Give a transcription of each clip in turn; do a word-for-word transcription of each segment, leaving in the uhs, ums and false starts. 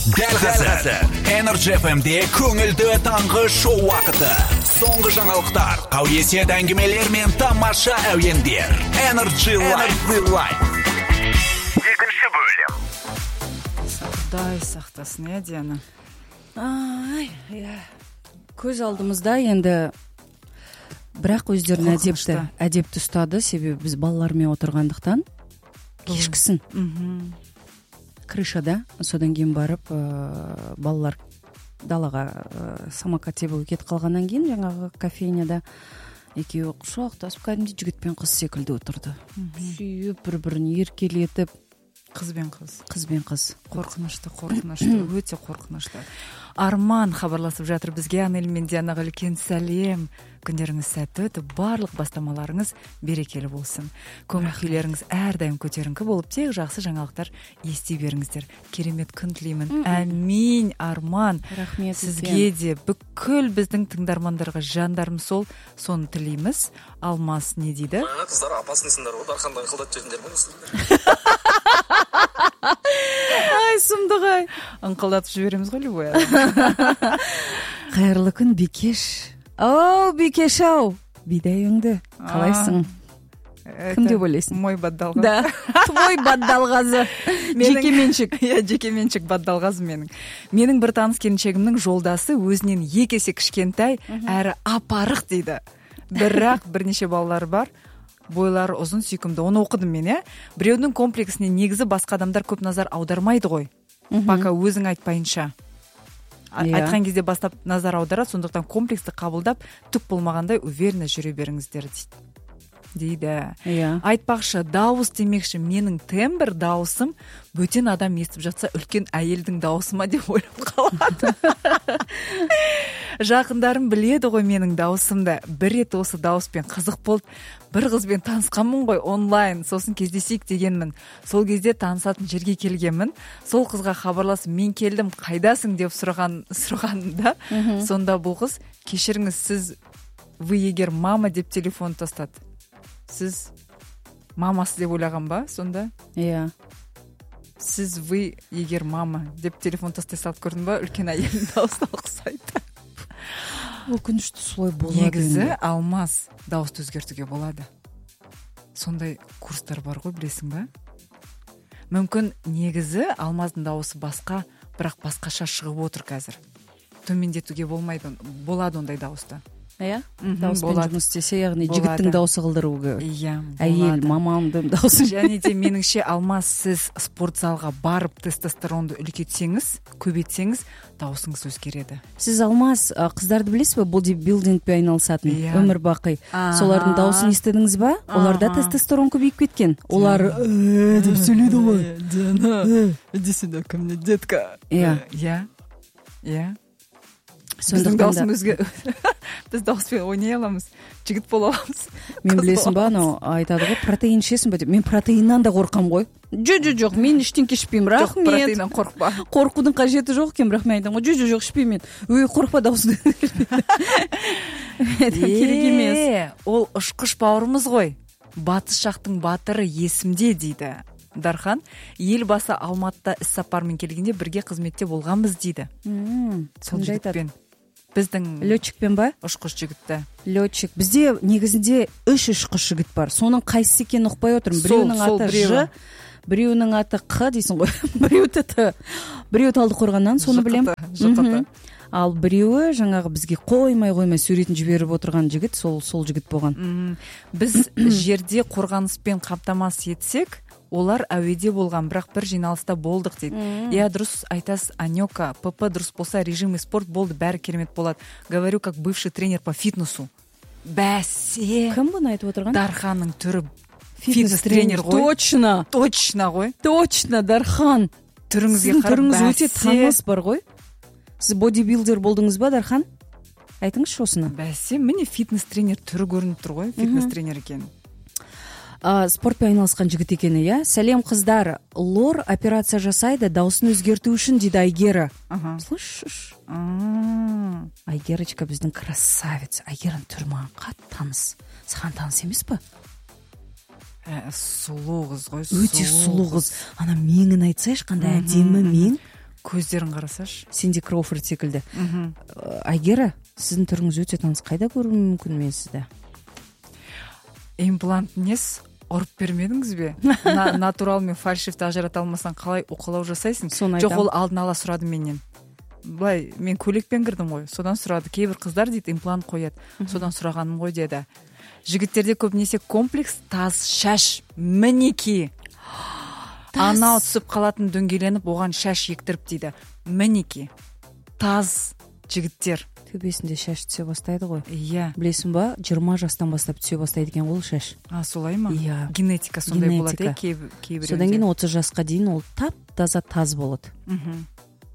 Дәл қазір Energy эф эм-де көңілді таңғы шоу вақыты. Соңғы жаңалықтар, қауесет әңгімелер мен тамаша әуендер. Energy Live. Екінші бөлім. Құдай сақтасын, е, Диана. Ай, иә. Көз алдымызда енді бірақ өздерін әдепті, әдепті ұстады, себебі біз балалармен отырғандықтан кешкісін. Крышада, содан кейін барып, ә, балалар далаға ә, самокат тебуге кетіп қалғаннан кейін жаңағы кофейняда екеуі құшақтасып кәдімгідей жігіт пен қыз секілді отырды. Сүйіп бір-бірін еркелетіп, Қыз бен қыз. Қыз бен қыз. Қорқынышты, қорқынышты, өте қорқынышты. Арман хабарласып жатыр бізге. Анель мен Дианаға үлкен сәлем. Күндеріңіз сәтті өтіп, барлық бастамаларыңыз берекелі болсын. Көңіл күйлеріңіз әрдайым көтеріңкі болып, тек жақсы жаңалықтар ести беріңіздер. Керемет күн тілеймін. Әмин, Арман. Рахмет. Сізге де бүкіл біздің тыңдармандарға жандарым сол, соны тілейміз. Алмас не дейді? Қыздар апасынсыңдар, о Дарханды ыңқылдатып жүрдіңдер ме? Ай, сұмдық-ай. Ыңқылдатып жібереміз ғой, любой. Қайырлы күн, Бикеш. Оу, Бикеш ау. Бидайыңды қалайсың? Кім деп ойлайсың? Мой баддалғазы. Да, твой баддалғазы. Жеке меншік. Иә, жеке меншік баддалғазы менің. Менің бір таныс келіншегімнің жолдасы өзінен екі есе кішкентай, әрі апарық дейді. Бірақ бірнеше балалары бар. Бойлары ұзын, сүйкімді. Оны оқыдым мен, е. Біреудің комплексіне негізі басқа адамдар көп назар аудармайды ғой. Пока өзің айтпайынша. Айтқан кезде бастап назар аударады, сондықтан комплексті қабылдап, түк болмағандай уверенно жүре беріңіздер дейді. Айтпақшы, дауыс демекші, менің тембр дауысым бөтен адам естіп жатса, үлкен әйелдің дауысы ма деп ойлап қалады. Жақындарым біледі ғой менің дауысымды. Бір рет осы дауыспен қызық болды. Бір қызбен танысқанмын ғой онлайн, сосын кездесейік дегенмін. Сол кезде танысатын жерге келгенмін. Сол қызға хабарласып, мен келдім, қайдасың деп сұраған сұрағанда, сонда бұл қыз, кешіріңіз, сіз вы егер мама деп телефон тастады. Сіз мамасы деп ойлаған ба сонда? Иә. Сіз вы егер мама деп телефон тастай салып көрдің ба? Үлкен әйелдің дауысына ұқсайды. Өкінішті солай болады. Негізі Алмас дауысты өзгертуге болады. Сондай курстар бар ғой, білесің ба? Мүмкін негізі Алмаздың дауысы басқа, бірақ басқаша шығып отыр қазір. Төмендетуге болмайды, болады ондай дауысты. Иә, дауыспен жұмыс істесе, яғни жігіттің дауысы қылдыруға. Иә, әйел, мамамдың дауысы. Және де меніңше, Алмас, сіз спорт залға барып тестостеронды үлкетсеңіз, көбейтсеңіз, дауысыңыз өзгереді. Сіз Алмас, қыздарды білесіз бе, бодибилдингпен айналысатын, өмір бақи. Солардың дауысын естідіңіз ба? Оларда тестостерон көбейіп кеткен. Олар деп сөйлейді ғой. Диана, иди сюда ко мне, детка. Иә. Иә. Иә. Біздің дауысым өзге, біз дауыспен ойнай аламыз, жігіт бола аламыз. Мен білесің ба, анау айтады ғой, протеин ішесің ба деп. Мен протеиннан да қорқам ғой. Жо-жо жоқ, мен іштен кешпеймін, рахмет. Жоқ, протеиннан қорқпа. Қорқудың қажеті жоқ екен, бірақ мен айтам ғой, жо-жо жоқ, ішпеймін. Өй, қорқпа дауысың. Керек емес. Ол ұшқыш бауырымыз ғой. Батыс жақтың батыры есімде дейді. Дархан, елбасы Алматыда іс сапармен келгенде бірге қызметте болғанбыз дейді. Сол жігітпен. Біздің летчикпен ба? Ұшқыш жігітті. Летчик. Бізде негізінде үш ұшқыш жігіт бар. Соның қайсысы екенін ұқпай отырмын. Біреуінің аты Ж, біреуінің аты Қ дейсің ғой. Біреуі Т. Біреуі Талдықорғаннан, соны білем. Ал біреуі жаңағы бізге қоймай қоймай суретін жіберіп отырған жігіт, сол сол жігіт болған. Біз жерде қорғаныспен қамтамасыз етсек, олар әуеде болған, бірақ бір жиналыста болдық дейді. Я дұрыс айтасыз, Анёка, ПП дұрыс болса, режим и спорт болды, бәрі керемет болады. Говорю, как бывший тренер по фитнесу. Бәсе. Кім бұны айтып отырған? Дарханның түрі фитнес-тренер ғой. Точно. Точно ғой. Точно, Дархан. Түріңізге қарап, түріңіз өте таныс бар ғой. Сіз бодибилдер болдыңыз ба, Дархан? Айтыңызшы осыны. Бәсе, міне фитнес-тренер түрі көрініп тұр ғой, фитнес-тренер екен. Спортпен айналысқан жігіт екені, иә? Сәлем қыздар, лор операция жасайды, дауысын өзгерту үшін дейді Айгера. Слышишь? Айгерочка біздің красавица. Айгеран түрі маған қатты таныс. Саған таныс емес па? Сұлу қыз ғой. Өте сұлу қыз. Ана меңін айтсайшы, қандай әдемі мең. көздерін қарасашы. Синди Кроуфорд секілді. Айгера, сіздің түріңіз өте таныс. Қайда көруім мүмкін мен сізді? Имплант нес? Ұрып бермедіңіз бе? На, натурал мен фальшивті ажырата алмасаң қалай уқалау жасайсың? Жоқ, ол алдын ала сұрады менен. Былай, мен көйлекпен кірдім ғой. Содан сұрады. Кейбір қыздар дейді имплант қояды. Содан сұрағаным ғой деді. Жігіттерде көбінесе комплекс таз шаш мінеки. Анау түсіп қалатын дөңгеленіп, оған шаш ектіріп дейді. Мінеки. Таз жігіттер. Төбесінде шаш түсе бастайды ғой. Иә. Білесің ба, жиырма жастан бастап түсе бастайды екен ол шаш. А, солай ма? Иә. Генетика сондай болады, е, кейбір. Содан кейін отыз жасқа дейін ол тап-таза таз болады. Мхм.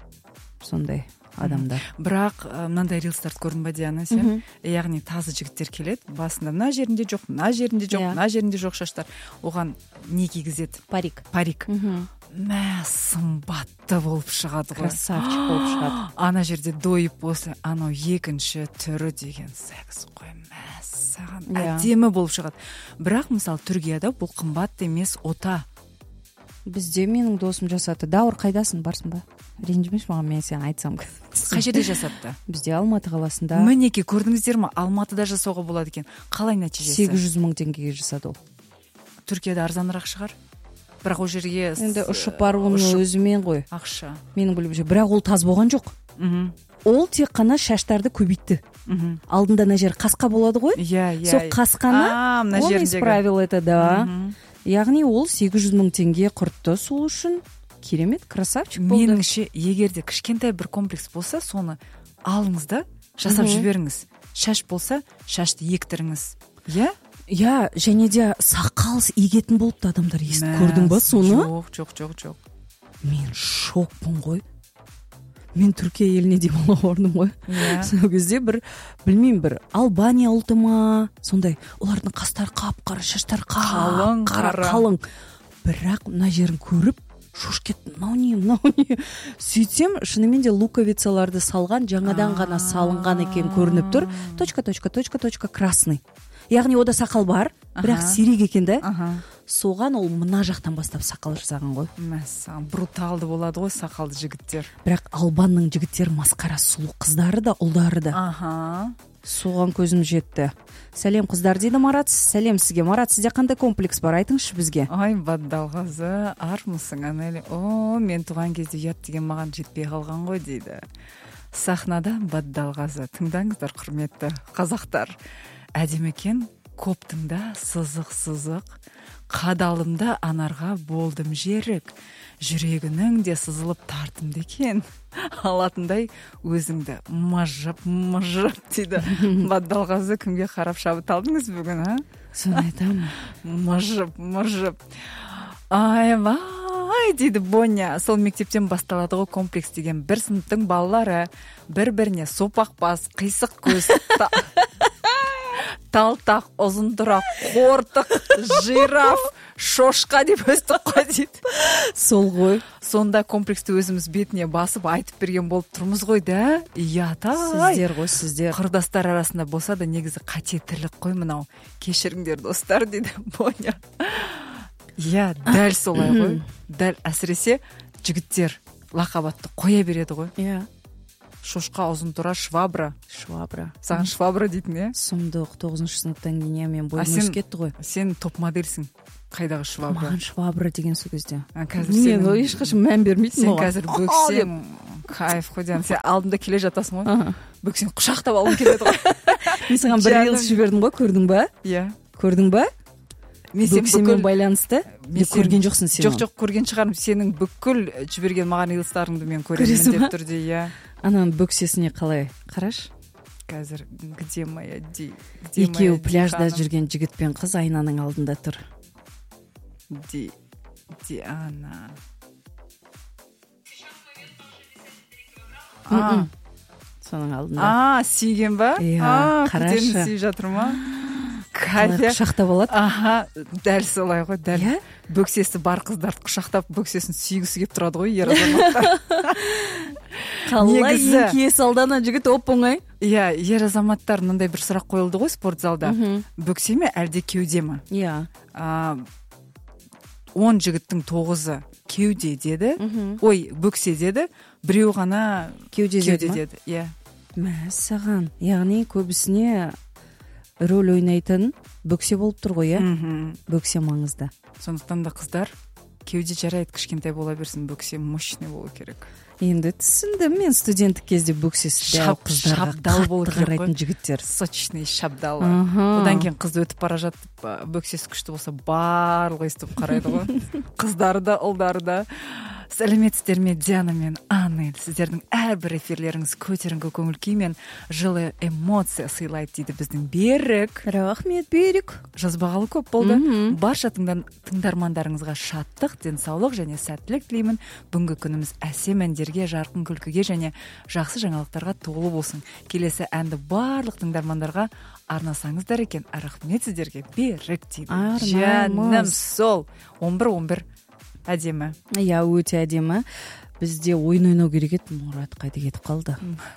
Сондай адамдар. Бірақ мынандай рилстарды көрдің ба, Диана, сен? Яғни тазы жігіттер келеді, басында мына жерінде жоқ, мына жерінде жоқ, мына жерінде жоқ шаштар. Оған не кигізеді? Парик. Парик. Мә, сымбатты болып шығады ғой. Красавчик болып шығады. Ана жерде дойып болса, анау екінші түрі деген секс қой. Мә, саған әдемі болып шығады. Бірақ мысалы Түркияда бұл қымбат емес, ота. Бізде менің досым жасады. Дауыр, қайдасың, барсың ба? Ренжімеші маған, мен сен айтсам. Қай жерде жасатты? Бізде Алматы қаласында. Мінеки, көрдіңіздер ме? Алматыда жасауға болады екен. Қалай нәтижесі? сегіз жүз мың теңгеге жасады ол. Түркияда арзанырақ шығар? Бірақ ол жерге енді ұшып баруының өзімен ғой. Ақша. Менің білуімше, бірақ ол таз болған жоқ. Ол тек қана шаштарды көбейтті. Алдында мына жер қасқа болады ғой. Иә, иә. Сол қасқаны он исправил это, да. Яғни ол сегіз жүз мың теңге құртты сол үшін. Керемет, красавчик болды. Меніңше, егерде кішкентай бір комплекс болса, соны алыңыз да, жасап жіберіңіз. Шаш болса, шашты ектіріңіз. Иә? Иә, және де сақал егетін болыпты адамдар. Естіп көрдің ба соны? Жоқ, жоқ, жоқ, жоқ. Мен шокпын ғой. Мен Түркия еліне демалуға орным ғой. Сол кезде бір, білмеймін, бір Албания ұлты ма, сондай, олардың қастары қап-қара, шаштар қалың, қалың. Бірақ мына жерін көріп, шош кетті, мынау не, мынау не. Сөйтсем, шынымен де луковицаларды салған, жаңадан ғана салынған екен көрініп тұр. Точка, точка, точка, точка, красный. Яғни ода сақал бар, бірақ сирек екен да. Соған ол мына жақтан бастап сақал жасаған ғой. Мәссаған, бруталды болады ғой сақалды жігіттер. Бірақ Албанның жігіттер масқара сұлу қыздары да, ұлдары да. Аха. Соған көзім жетті. Сәлем қыздар дейді Марат. Сәлем сізге. Марат, сізде қандай комплекс бар? Айтыңызшы бізге. Ай, баддалғазы, армысың, Анели? О, мен туған кезде ұят деген маған жетпей қалған ғой дейді. Сахнада баддалғазы. Тыңдаңыздар, құрметті қазақтар. Әдемі екен, коптыңда сызық-сызық, қадалымда анарға болдым жерік, жүрегінің де сызылып тартымды екен, алатындай өзіңді мыжып-мыжып дейді. Баддалғазы, кімге қарап шабыт алдыңыз бүгін, а? Соны айтамын. Мыжып-мыжып. Айвай дейді Боня. Сол мектептен басталады ғой комплекс деген. Бір сыныптың балалары бір-біріне сопақпас, қисық көз, талтақ, ұзындырақ, қортық, жираф, шошқа деп өстік қой дейді. Сол ғой. Сонда комплексті өзіміз бетіне басып айтып берген болып тұрмыз ғой да. Ията. Сіздер ғой, сіздер. Құрдастар арасында болса да негізі қате тірлік қой мынау. Кешіріңдер достар дейді Боня. Иә, дәл солай ғой. Дәл әсіресе жігіттер лақабатты қоя береді ғой. Иә. Шошқа, ұзынтұра, швабра. Швабра. Саған швабра дейтін, е? Сұмдық, тоғызыншы сыныптан кейін мен бойым өсіп кетті ғой. Сен топ моделсің. Қайдағы швабра? Маған швабра деген сол кезде. Мен ешқашан мән бермейтін. Сен қазір бөксең, кайф қойдан. Сен алдында келе жатасың ғой. Бөксең құшақтап алғың келеді ғой. Мен саған бір рилс жібердім ғой, көрдің ба? Иә. Көрдің ба? Бөксемен байланысты. Мен көрген жоқсың сен. Жоқ, жоқ, көрген шығармын. Сенің бүкіл жіберген маған рилстарыңды мен көремін деп тұрды, иә. Ананың бөксесіне қалай? Қараш. Қазір где моя ди? Екеуі пляжда жүрген жігіт пен қыз айнаның алдында тұр. Ди, Диана. Соның алдында. А, сүйген ба? Иә, қарашы. Күтені сүйіп жатыр ма? Қалай құшақтап алады? Аха, дәл солай ғой, дәл. Бөксесі бар қыздарды құшақтап, бөксесін сүйгісі кеп тұрады ғой, ер азаматтар. Қалай еңкейе салдана жігіт оп-оңай? Иә, ер азаматтар мынандай бір сұрақ қойылды ғой спортзалда. Бөксе ме, әлде кеуде ме? Иә. Он жігіттің тоғызы кеуде деді, ой, бөксе деді, біреу ғана кеуде деді. Иә. Мәссаған. Яғни көбісіне рөл ойнайтын бөксе болып тұр ғой, иә? Бөксе маңызды. Сондықтан да қыздар кеуде жарайды, кішкентай бола берсін, бөксе мощный болу керек. Енді түсіндім, мен студенттік кезде бөксесі қыздарға қатты қарайтын жігіттер. Сочный, шабдалы. Одан кейін қызды өтіп бара жатып, бөксесі күшті болса, барлығы естіп қарайды ғой. Қыздары да, ұлдары да. Сәлеметсіздер ме, Диана мен Анель. Сіздердің әрбір эфирлеріңіз көтеріңкі көңіл күй мен жылы эмоция сыйлайды дейді біздің Берік. Рахмет, Берік. Жазбағалы көп болды. Барша тыңдармандарыңызға шаттық, денсаулық және сәттілік тілеймін. Бүгінгі күніміз әсем әндерге, жарқын күлкіге және жақсы жаңалықтарға толы болсын. Келесі әнді барлық тыңдармандарға арнасаңыздар екен. Рахмет сіздерге, Берік дейді. Жаным сол. он бір он бір әдемі. Иә, өте әдемі. Бізде ойын ойнау керек еді, Мұрат қайда кетіп қалды?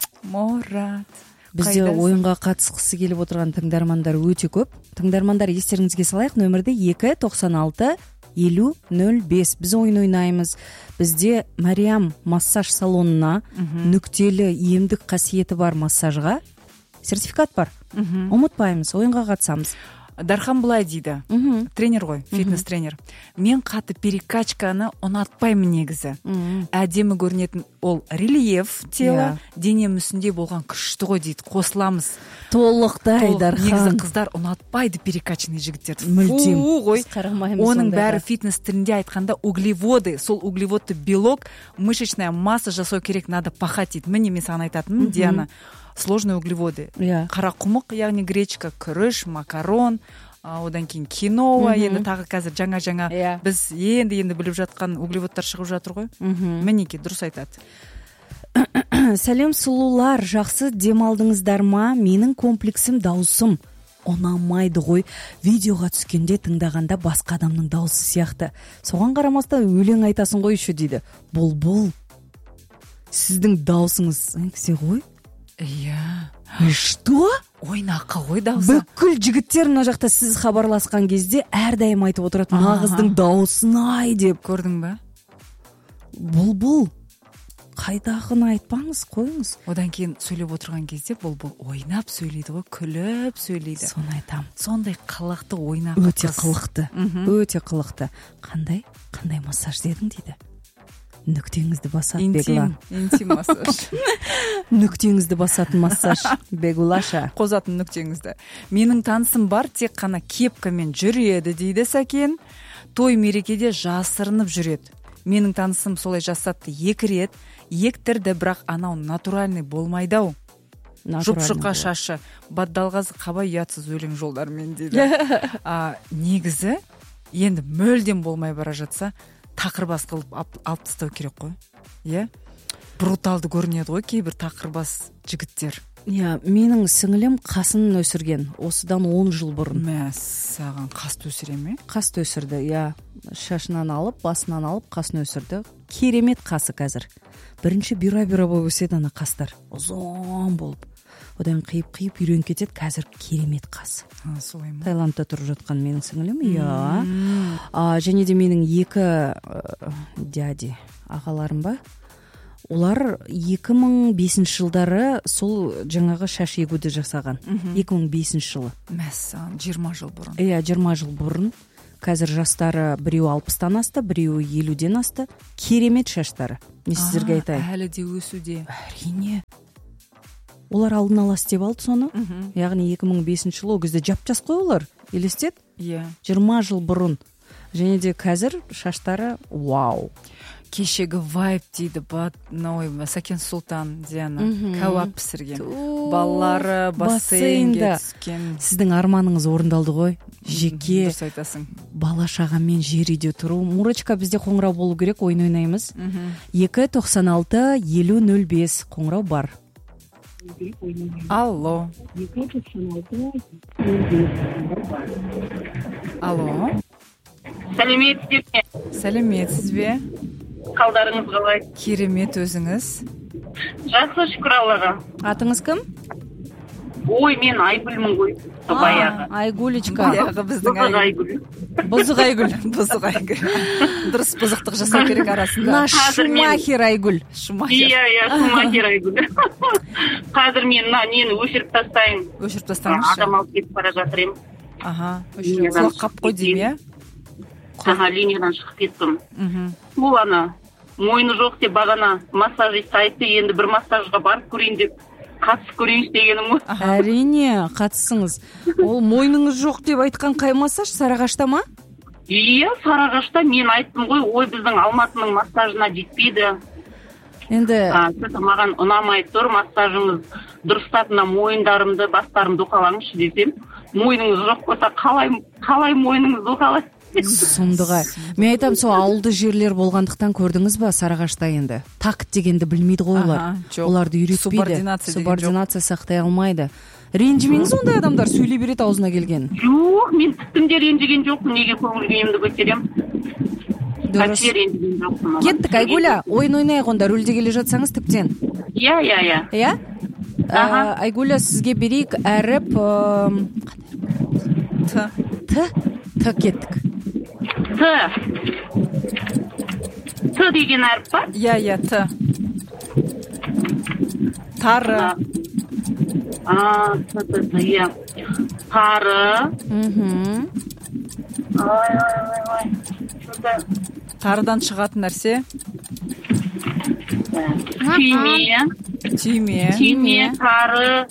Мұрат. Бізде ойынға қатысқысы келіп отырған тыңдармандар өте көп. Тыңдармандар, естеріңізге салайық, нөмірді екі тоқсан алты елу нөл бес. Біз ойын ойнаймыз. Бізде Мариам массаж салонына нүктелі емдік қасиеті бар массажға сертификат бар. Ұмытпаймыз, ойынға қатысамыз. Дархан былай дейді, тренер ғой, фитнес тренер. Мен қатты перекачканы ұнатпаймын негізі. Әдемі көрінетін ол рельеф тело, дене мүсінде болған күшті ғой дейді, қосыламыз. Толықтай, Дархан. Негізі қыздар ұнатпайды перекачанный жігіттерді. Мүлдем. Фу ғой. Оның бәрі фитнес тілінде айтқанда углеводы, сол углеводты белок, мышечная масса жасау керек, надо пахать дейді. Міне мен саған айтатынмын, Диана. Сложные углеводы. Yeah. Қарақұмық, яғни гречка, күріш, макарон, одан кейін киноа, енді тағы қазір жаңа-жаңа yeah. біз енді-енді біліп жатқан углеводтар шығып жатыр ғой. Мінеки, дұрыс айтады. Сәлем сұлулар, жақсы демалдыңыздар ма? Менің комплексім даусым ұнамайды ғой. Видеоға түскенде тыңдағанда басқа адамның даусы сияқты. Соған қарамастан өлең айтасың ғой үші дейді. Бұл-бұл. Сіздің даусыңыз әңкісе ғой? Иә. Что? Ойнақы ғой даусы. Бүкіл жігіттер мына жақта сіз хабарласқан кезде әрдайым айтып отырады, нағыздың даусын ай деп. Көрдің бе? Бұл-бұл. Қайдағыны айтпаңыз, қойыңыз. Одан кейін сөйлеп отырған кезде бұл-бұл ойнап сөйлейді ғой, күліп сөйлейді. Соны айтам. Сондай қылықты ойнақы. Өте қылықты. Өте қылықты. Қандай? Қандай массаж дедің дейді. Нүктеңізді басатын Бегула. Интим массаж. Нүктеңізді басатын массаж Бегулаша. Қозатын нүктеңізді. Менің танысым бар, тек қана кепкамен жүреді дейді Сәкен. Той мерекеде жасырынып жүреді. Менің танысым солай жасатты екі рет, ектірді, бірақ анау натуральный болмайды-ау. Жұп-жұқа шашы, баддалғазы қабай ұятсыз өлең жолдармен дейді. а, негізі, енді мүлдем болмай бара жатса, тақырбас қылып алып тастау керек қой. Иә? Бруталды көрінеді ғой кейбір тақырбас жігіттер. Иә, менің сіңілім қасын өсірген. Осыдан он жыл бұрын. Мәссаған, қасты өсіре ме? Қасты өсірді, иә. Шашынан алып, басынан алып, қасын өсірді. Керемет қасы қазір. Бірінші бюра-бюра болып өседі ана қастар. Ұзын болып. Одан қиып-қиып үйреніп кетеді, қазір керемет қасы. А, солай ма? Таиландта тұрып жатқан менің сіңілім, иә. А, және де менің екі ә, дяди, ағаларым ба? Олар екі мың бесінші жылдары сол жаңағы шаш егуді жасаған. екі мың бесінші жылы. Мәссаған, жиырма жыл бұрын. Иә, жиырма жыл бұрын. Қазір жастары біреу алпыстан асты, біреу елуден асты. Керемет шаштары. Не сіздерге айтайын? Әлі де өсуде. Әрине. Олар алдын ала істеп алды соны. Яғни екі мың бесінші жылы ол кезде жап-жас қой олар. Елестет? Иә. жиырма жыл бұрын. Және де қазір шаштары вау. Кешегі вайп дейді, Сәкен Сұлтан, Диана, кәуап пісірген. Балалары бассейнге түскен. Сіздің арманыңыз орындалды ғой. Жеке дұрыс айтасың. Бала шағамен жер үйде тұру. Мурочка, бізде қоңырау болу керек, ойын ойнаймыз. екі тоқсан алты елу нөл бес қоңырау бар. Алло. Алло. Сәлеметсіз бе? Сәлеметсіз бе? Қалдарыңыз қалай? Керемет, өзіңіз? Жақсы, шүкір Аллаға. Атыңыз кім? ой мен Айгүлмін ғой баяғы Айгулечка, баяғы біздің Бұзық Айгүл. Айгүл бузук Айгүл, Бұзық Айгүл. Дұрыс бұзықтық жасау керек арасында. наш Қазір мен- Шумахер Айгүл. Шумахер. иә иә Шумахер Айгүл қазір мен мына нені өшіріп тастайын Өшіріп тастаңызшы. адам алып кетіп бара жатыр едім Аха. Линиядан Құлақ қап қой деймін, иә? аха линиядан шығып кеттім Мгм. ол ана мойны жоқ деп бағана массажист айтты енді бір массажға барып көрейін деп қатысып көрейінші дегенім ғой Әрине, қатысыңыз. Ол мойныңыз жоқ деп айтқан қай массаж? Сарыағашта ма? иә Сарыағашта мен айттым ғой ой біздің Алматының массажына жетпейді Енді а, сіз маған ұнамай тұр массажыңыз дұрыстап мына мойындарымды бастарымды уқалаңызшы десем мойныңыз жоқ болса қалай қалай мойныңызды уқалайсыз сұмдық-ай. Мен айтам, сол ауылды жерлер болғандықтан көрдіңіз ба Сарыағашта енді. Такт дегенді білмейді ғой олар. Аха, жоқ. Оларды үйретпейді. Субординация деген жоқ. Субординация сақтай алмайды. Ренжімеңіз ондай адамдар сөйлей береді аузына келген. жоқ мен тіптен де ренжіген жоқпын неге көңіл күйімді көтеремін Дұрыс. вообще ренжіген жоқпын Кеттік, Айгуля, ойын ойнайық онда, рөлде келе жатсаңыз тіптен. иә иә иә Иә? Аха. Ә, Айгуля, сізге берейік әріп ым, Т. Т. Т кеттік. Т Т деген әріп па Иә, иә, Т. Тары. а Т Т Т иә тары Мгм. ой ой ой ой Тарыдан шығатын нәрсе. түйме Түйме. түйме тары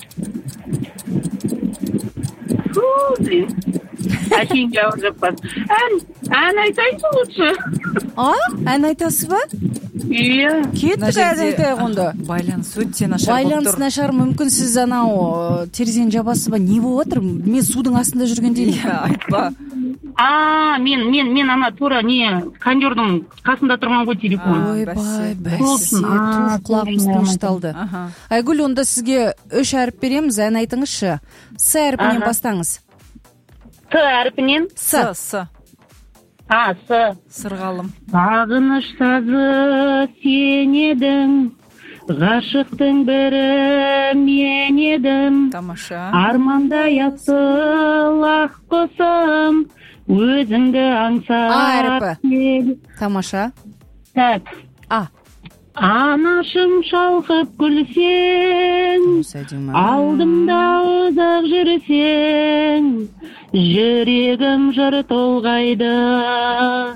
фу блин әшейін жауып жатпас ән ән айтайыншы лучше А, ән айтасыз ба? иә Мына Кеттік, ән жерде, айтайық онда. Байланыс өте нашар болып Байланыс тұр. нашар, мүмкін сіз анау терезені жабасыз ба? Не болып жатыр? Мен судың астында жүргендеймін. Иә, айтпа. а мен мен мен ана тура не кондердің қасында тұрған ғой телефон А, Ойбай, бәсе, бәсе, бәсе. туф, құлағымыз А, тынышталды. Аха. Айгүл, онда сізге үш әріп береміз, ән айтыңызшы. С әріпінен Аха. бастаңыз. Т әрпінен С, С. а С Сырғалым. сағыныш сазы сен едің ғашықтың бірі мен едім Тамаша. армандай асыл ақ құсым өзіңді аңсап А әріпі. келіп- Тамаша. так А. анашым шалқып күлсең Осы әдемі. алдымда ұзақ жүрсең жүрегім жыр толғайды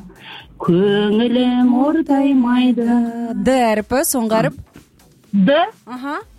көңілім ортаймайды Д әріпі, соңғы әріп. Д Аха.